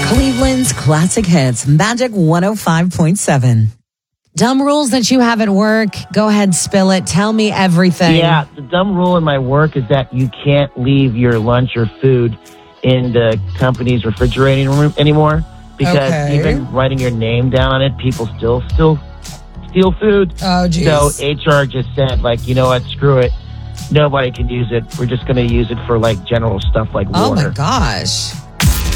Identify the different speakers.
Speaker 1: Cleveland's classic hits, Magic 105.7. Dumb rules that you have at work. Go ahead, spill it. Tell me everything.
Speaker 2: Yeah, the dumb rule in my work is that you can't leave your lunch or food in the company's refrigerating room anymore. Because even writing your name down on it, people still steal food.
Speaker 3: Oh, geez.
Speaker 2: So HR just said, you know what, screw it. Nobody can use it. We're just going to use it for, general stuff like water.
Speaker 3: Oh, my gosh.